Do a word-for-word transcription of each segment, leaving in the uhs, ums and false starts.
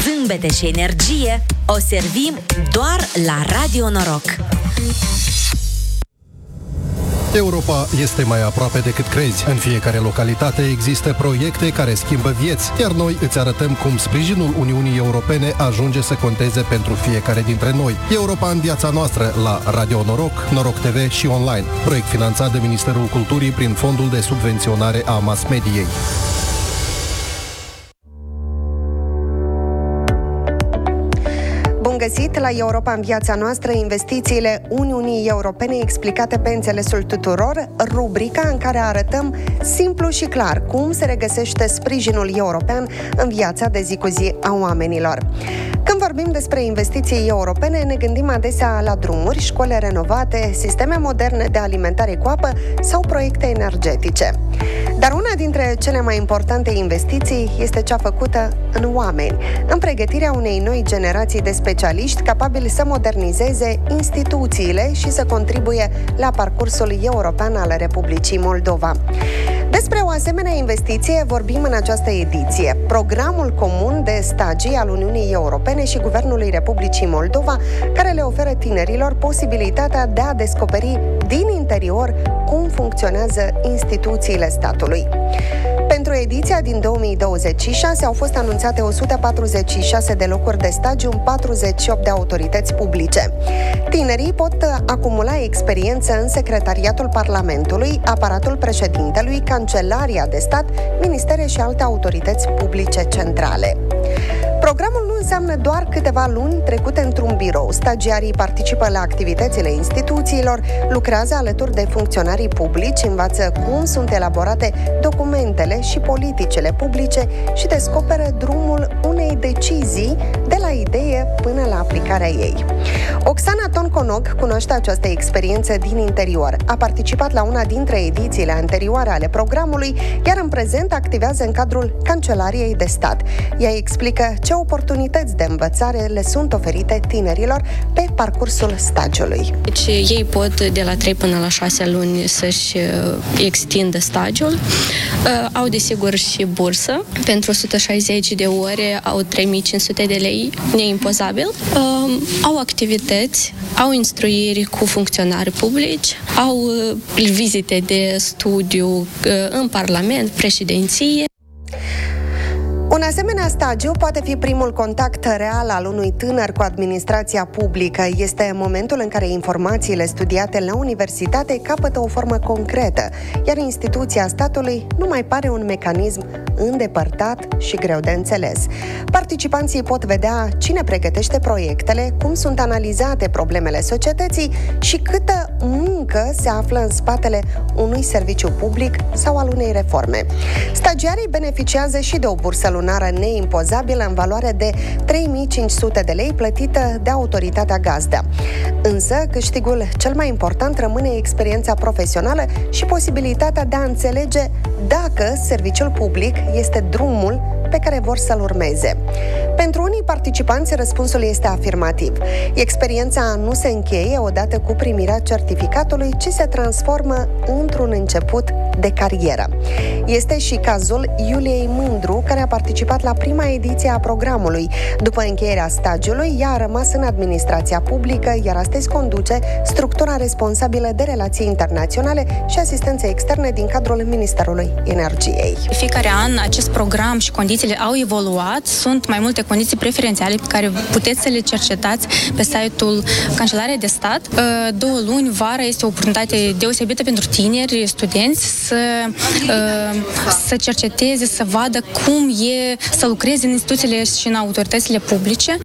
zâmbete și energie o servim doar la Radio Noroc. Europa este mai aproape decât crezi. În fiecare localitate există proiecte care schimbă vieți, iar noi îți arătăm cum sprijinul Uniunii Europene ajunge să conteze pentru fiecare dintre noi. Europa în viața noastră la Radio Noroc, Noroc T V și online. Proiect finanțat de Ministerul Culturii prin Fondul de Subvenționare a Mass Mediei. Bun găsit la Europa în viața noastră, investițiile Uniunii Europene explicate pe înțelesul tuturor, rubrica în care arătăm simplu și clar cum se regăsește sprijinul european în viața de zi cu zi a oamenilor. Când vorbim despre investiții europene, ne gândim adesea la drumuri, școli renovate, sisteme moderne de alimentare cu apă sau proiecte energetice. Dar una dintre cele mai importante investiții este cea făcută în oameni, în pregătirea unei noi generații de specialiști capabili să modernizeze instituțiile și să contribuie la parcursul european al Republicii Moldova. Despre o asemenea investiție vorbim în această ediție. Programul comun de stagii al Uniunii Europene și Guvernului Republicii Moldova, care le oferă tinerilor posibilitatea de a descoperi din interior cum funcționează instituțiile statului. Pentru ediția din două mii douăzeci și șase au fost anunțate o sută patruzeci și șase de locuri de stagiu în patruzeci și opt de autorități publice. Tinerii pot acumula experiență în Secretariatul Parlamentului, Aparatul Președintelui, Cancelaria de Stat, ministere și alte autorități publice centrale. Programul nu înseamnă doar câteva luni trecute într-un birou. Stagiarii participă la activitățile instituțiilor, lucrează alături de funcționarii publici, învață cum sunt elaborate documentele și politicile publice și descoperă drumul unei decizii de la idee până la aplicarea ei. Oxana Tonconog cunoaște această experiență din interior. A participat la una dintre edițiile anterioare ale programului, iar în prezent activează în cadrul Cancelariei de Stat. Ea explică ce oportunități de învățare le sunt oferite tinerilor pe parcursul stagiului. Deci ei pot de la trei până la șase luni să-și extindă stagiul. Au desigur și bursă. Pentru o sută șaizeci de ore au trei mii cinci sute de lei neimpozabil. Au activități, au instruiri cu funcționari publici, au vizite de studiu în Parlament, președinție. Un asemenea stagiu poate fi primul contact real al unui tânăr cu administrația publică. Este momentul în care informațiile studiate la universitate capătă o formă concretă, iar instituția statului nu mai pare un mecanism îndepărtat și greu de înțeles. Participanții pot vedea cine pregătește proiectele, cum sunt analizate problemele societății și câtă muncă se află în spatele unui serviciu public sau al unei reforme. Stagiarii beneficiază și de o bursă lunară neimpozabilă în valoare de trei mii cinci sute de lei plătită de autoritatea gazdă. Însă, câștigul cel mai important rămâne experiența profesională și posibilitatea de a înțelege dacă serviciul public este drumul pe care vor să-l urmeze. Pentru unii participanți, răspunsul este afirmativ. Experiența nu se încheie odată cu primirea certificatului, ci se transformă într-un început de carieră. Este și cazul Iuliei Mândru, care a participat la prima ediție a programului. După încheierea stagiului, ea a rămas în administrația publică, iar astăzi conduce structura responsabilă de relații internaționale și asistență externe din cadrul Ministerului Energiei. Fiecare an acest program și condițiile au evoluat. Sunt mai multe condiții preferențiale pe care puteți să le cercetați pe site-ul Cancelariei de Stat. Două luni, vara, este o oportunitate deosebită pentru tineri, studenți, să, să cerceteze, să vadă cum e să lucreze în instituțiile și în autoritățile publice.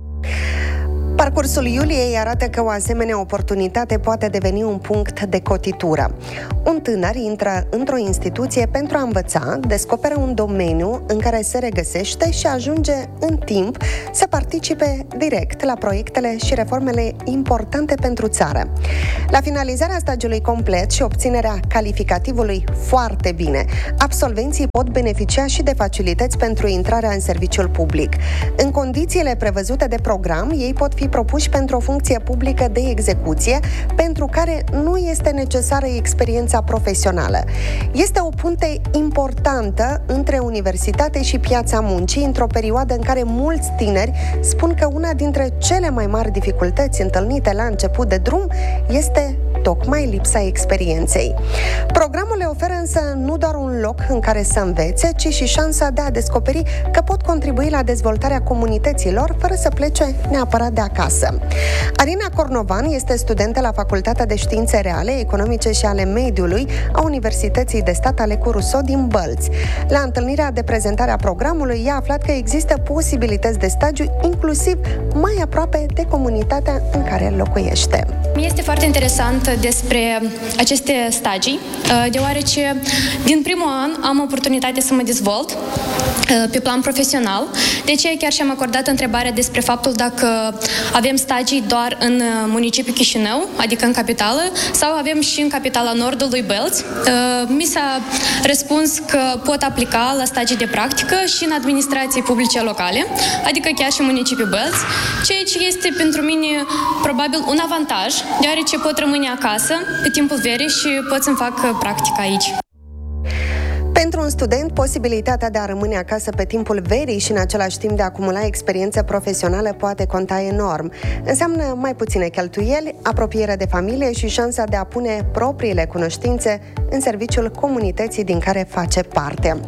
Parcursul Iuliei arată că o asemenea oportunitate poate deveni un punct de cotitură. Un tânăr intră într-o instituție pentru a învăța, descoperă un domeniu în care se regăsește și ajunge în timp să participe direct la proiectele și reformele importante pentru țară. La finalizarea stagiului complet și obținerea calificativului foarte bine, absolvenții pot beneficia și de facilități pentru intrarea în serviciul public. În condițiile prevăzute de program, ei pot fi fi propuși pentru o funcție publică de execuție, pentru care nu este necesară experiența profesională. Este o punte importantă între universitate și piața muncii, într-o perioadă în care mulți tineri spun că una dintre cele mai mari dificultăți întâlnite la început de drum este tocmai lipsa experienței. Programul le oferă însă nu doar un loc în care să învețe, ci și șansa de a descoperi că pot contribui la dezvoltarea comunităților fără să plece neapărat de acasă. Arina Cornovan este studentă la Facultatea de Științe Reale, Economice și ale Mediului a Universității de Stat Alecu Rousseau din Bălți. La întâlnirea de prezentare a programului, ea a aflat că există posibilități de stagiu inclusiv mai aproape de comunitatea în care locuiește. Este foarte interesant despre aceste stagii, deoarece din primul an am oportunitatea să mă dezvolt pe plan profesional. De aceea chiar și-am acordat întrebarea despre faptul dacă avem stagii doar în municipiul Chișinău, adică în capitală, sau avem și în capitala Nordului Bălți. Mi s-a răspuns că pot aplica la stagii de practică și în administrații publice locale, adică chiar și în municipiul Bălți, ceea ce este pentru mine probabil un avantaj, deoarece pot rămâne acasă pe timpul verii și pot să-mi fac practică aici. Pentru un student, posibilitatea de a rămâne acasă pe timpul verii și în același timp de a acumula experiență profesională poate conta enorm. Înseamnă mai puține cheltuieli, apropiere de familie și șansa de a pune propriile cunoștințe în serviciul comunității din care face parte.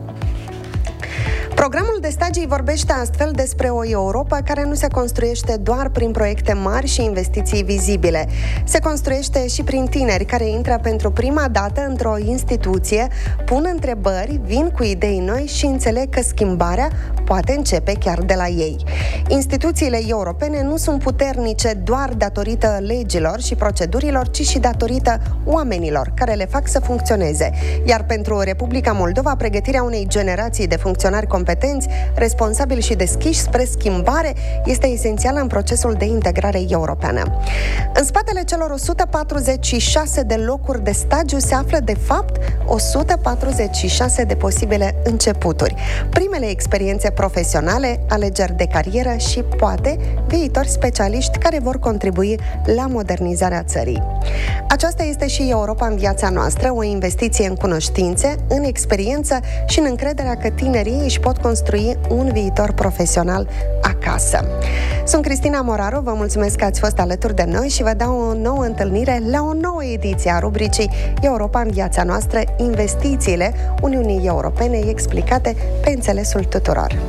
Programul de stagii vorbește astfel despre o Europa care nu se construiește doar prin proiecte mari și investiții vizibile. Se construiește și prin tineri care intră pentru prima dată într-o instituție, pun întrebări, vin cu idei noi și înțeleg că schimbarea poate începe chiar de la ei. Instituțiile europene nu sunt puternice doar datorită legilor și procedurilor, ci și datorită oamenilor care le fac să funcționeze. Iar pentru Republica Moldova, pregătirea unei generații de funcționari competenți, responsabili și deschiși spre schimbare este esențială în procesul de integrare europeană. În spatele celor o sută patruzeci și șase de locuri de stagiu se află, de fapt, o sută patruzeci și șase de posibile începuturi, primele experiențe profesionale, alegeri de carieră și, poate, viitori specialiști care vor contribui la modernizarea țării. Aceasta este și Europa în viața noastră, o investiție în cunoștințe, în experiență și în încrederea că tinerii își pot construi un viitor profesional acasă. Sunt Cristina Moraru, vă mulțumesc că ați fost alături de noi și vă dau o nouă întâlnire la o nouă ediție a rubricii Europa în viața noastră, investițiile Uniunii Europene explicate pe înțelesul tuturor.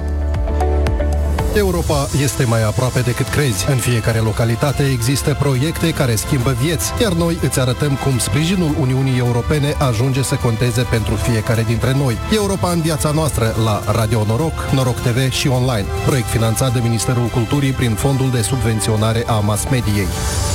Europa este mai aproape decât crezi. În fiecare localitate există proiecte care schimbă vieți, iar noi îți arătăm cum sprijinul Uniunii Europene ajunge să conteze pentru fiecare dintre noi. Europa în viața noastră la Radio Noroc, Noroc T V și online. Proiect finanțat de Ministerul Culturii prin Fondul de Subvenționare a Mass Mediei.